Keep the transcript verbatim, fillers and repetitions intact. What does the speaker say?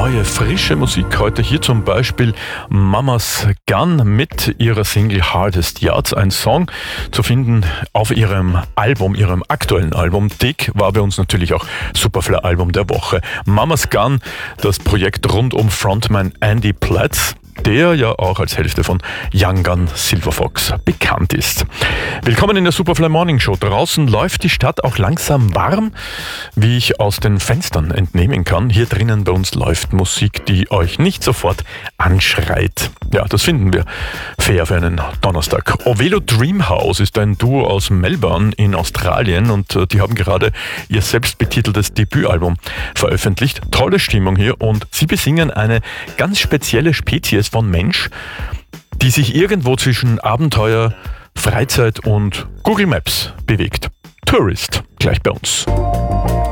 neue, frische Musik. Heute hier zum Beispiel Mama's Gun mit ihrer Single Hardest Yards. Ein Song zu finden auf ihrem Album, ihrem aktuellen Album. Dick war bei uns natürlich auch Superfly-Album der Woche. Mama's Gun, das Projekt rund um Frontman Andy Platz, der ja auch als Hälfte von Young Gun Silver Fox bekannt ist. Willkommen in der Superfly Morning Show. Draußen läuft die Stadt auch langsam warm, wie ich aus den Fenstern entnehmen kann. Hier drinnen bei uns läuft Musik, die euch nicht sofort anschreit. Ja, das finden wir fair für einen Donnerstag. Ovelo Dreamhouse ist ein Duo aus Melbourne in Australien und die haben gerade ihr selbstbetiteltes Debütalbum veröffentlicht. Tolle Stimmung hier und sie besingen eine ganz spezielle Spezies von Mensch, die sich irgendwo zwischen Abenteuer, Freizeit und Google Maps bewegt. Tourist, gleich bei uns.